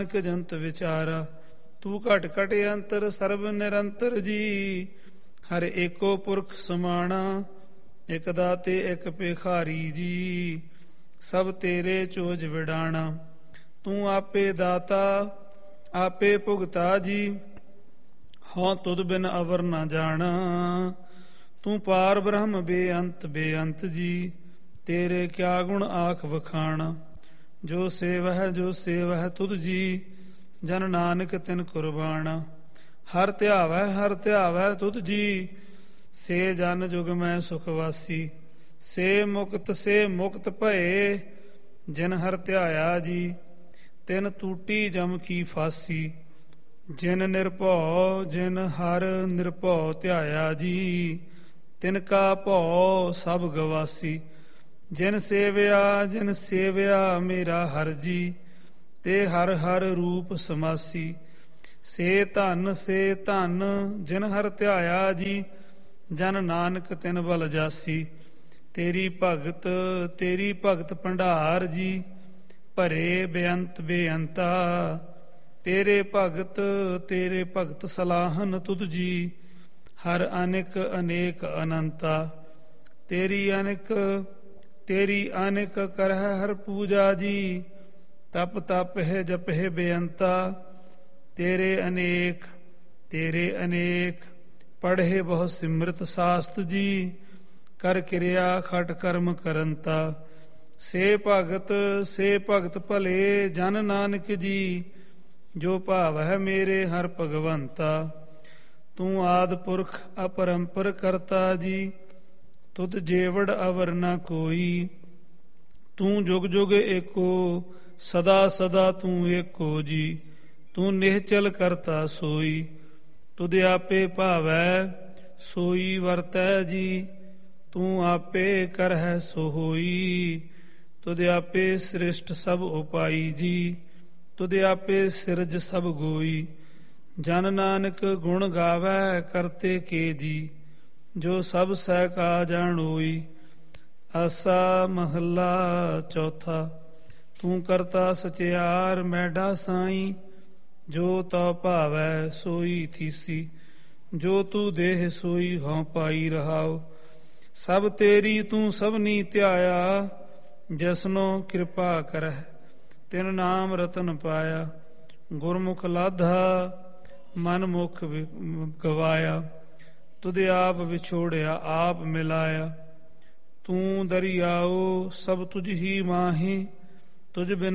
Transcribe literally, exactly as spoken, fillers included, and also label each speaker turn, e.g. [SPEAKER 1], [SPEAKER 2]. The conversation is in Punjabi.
[SPEAKER 1] ਨਾਨਕ ਜੰਤ ਵਿਚਾਰਾ ਤੂੰ ਘਟ ਘਟ ਅੰਤਰ ਸਰਬ ਨਿਰੰਤਰ ਜੀ। ਹਰ ਏਕੋ ਪੁਰਖ ਸਮਾਣਾ ਇਕ ਦਾਤੇ ਇਕ ਭਿਖਾਰੀ ਜੀ। ਸਭ ਤੇਰੇ ਚੋਜ ਵਿਡਾਣਾ ਤੂੰ ਆਪੇ ਦਾਤਾ ਆਪੇ ਭੁਗਤਾ ਜੀ। ਹਉ ਤੁਧ ਬਿਨ ਅਵਰ ਨਾ ਜਾਣਾ ਤੂੰ ਪਾਰ ਬ੍ਰਹਮ ਬੇਅੰਤ ਬੇਅੰਤ ਜੀ। ਤੇਰੇ ਕਿਆ ਗੁਣ ਆਖ ਵਖਾਣਾ ਜੋ ਸੇਵਹਿ ਜੋ ਸੇਵਹਿ ਤੁਧ ਜੀ। ਜਨ ਨਾਨਕ ਤਿਨ ਕੁਰਬਾਨਾ ਹਰ ਧਿਆਵੈ ਹਰ ਧਿਆਵੈ ਤੁਧ ਜੀ। ਸੇ ਜਨ ਜੁਗ ਮੈਂ ਸੁਖ ਵਾਸੀ ਸੇ ਮੁਕਤ ਸੇ ਮੁਕਤ ਭਏ। ਜਿਨ ਹਰ ਧਿਆਇਆ ਜੀ ਤਿਨ ਟੂਟੀ ਜਮ ਕੀ ਫਾਸੀ। ਜਿਨ ਨਿਰਭਉ ਜਿਨ ਹਰ ਨਿਰਭਉ ਧਿਆਇਆ ਜੀ ਤਿਨ ਕਾ ਭਉ ਸਭ ਗਵਾਸੀ। ਜਿਨ ਸੇਵਿਆ ਜਿਨ ਸੇਵਿਆ ਮੇਰਾ ਹਰ ਜੀ ਤੇ ਹਰ ਹਰ ਰੂਪ ਸਮਾਸੀ। ਸੇ ਧਨ ਸੇ ਧਨ ਜਿਨ ਹਰ ਧਿਆਇਆ ਜੀ ਜਨ ਨਾਨਕ ਤਿਨ ਬਲ ਜਾਸੀ। ਤੇਰੀ ਭਗਤ ਤੇਰੀ ਭਗਤ ਭੰਡਾਰ ਜੀ ਭਰੇ ਬੇਅੰਤ ਬੇਅੰਤਾ। ਤੇਰੇ ਭਗਤ ਤੇਰੇ ਭਗਤ ਸਲਾਹਨ ਤੁਧ ਜੀ ਹਰ ਅਨੇਕ ਅਨੇਕ ਅਨੰਤਾ। ਤੇਰੀ ਅਨੇਕ ਤੇਰੀ ਅਨੇਕ ਕਰਹਿ ਹਰ ਪੂਜਾ ਜੀ। ਤਪ ਤਪ ਹੈ ਜਪ ਹੈ ਬੇਅੰਤਾ। ਤੇਰੇ ਅਨੇਕ ਤੇਰੇ ਅਨੇਕ ਪੜ੍ਹੇ ਬਹੁ ਸਿਮਰਤ ਸਾਸਤ ਜੀ। ਕਰ ਕਿਰਿਆ ਖਟ ਕਰਮ ਕਰੰਤਾ। ਸੇ ਭਗਤ ਸੇ ਭਗਤ ਭਲੇ ਜਨ ਨਾਨਕ ਜੀ ਜੋ ਭਾਵ ਹੈ ਮੇਰੇ ਹਰ ਭਗਵੰਤਾ। ਤੂੰ ਆਦਿ ਪੁਰਖ ਅਪਰੰਪਰ ਕਰਤਾ ਜੀ ਤੁਧ ਜੇਵੜ ਅਵਰ ਨਾ ਕੋਈ। ਤੂੰ ਜੁਗ ਜੁਗ ਏਕੋ ਸਦਾ ਸਦਾ ਤੂੰ ਏਕੋ ਜੀ। ਤੂੰ ਨਿਹਚਲ ਕਰਤਾ ਸੋਈ ਤੁਧ ਆਪੇ ਭਾਵੈ ਸੋਈ ਵਰਤੈ ਜੀ। ਤੂੰ ਆਪੇ ਕਰਹਿ ਸੋ ਹੋਈ ਤੁਧ ਆਪੇ ਸ੍ਰਿਸ਼ਟ ਸਭ ਉਪਾਈ ਜੀ। ਤੁਧ ਆਪੇ ਸਿਰਜ ਸਭ ਗੋਈ। ਜਨ ਨਾਨਕ ਗੁਣ ਗਾਵੈ ਕਰਤੇ ਕੇ ਜੀ ਜੋ ਸਭ ਸਹਿ ਕਾ ਜਾਣੋਈ। ਆਸਾ ਮਹੱਲਾ ਚੌਥਾ। ਤੂੰ ਕਰਤਾ ਸਚਿਆਰ ਮੈਡਾ ਸਾਈ ਜੋ ਤਉ ਭਾਵੈ ਸੋਈ ਥੀਸੀ। ਜੋ ਤੂੰ ਦੇਹ ਸੋਈ ਹਉ ਪਾਈ ਰਹਾਉ। ਸਭ ਤੇਰੀ ਤੂੰ ਸਭਨੀ ਧਿਆਇਆ ਜਸਨੋ ਕਿਰਪਾ ਕਰਹਿ ਤਿਨ ਨਾਮ ਰਤਨ ਪਾਇਆ। ਗੁਰਮੁਖ ਲਾਧਾ ਮਨ ਮੁਖ ਗਵਾਇਆ। ਤੁਧ ਆਪ ਵਿਛੋੜਿਆ ਆਪ ਮਿਲਾਇਆ। ਤੂੰ ਦਰਿਆਓ ਸਭ ਤੁਝ ਹੀ ਮਾਹੀ ਤੁਝ ਬਿਨ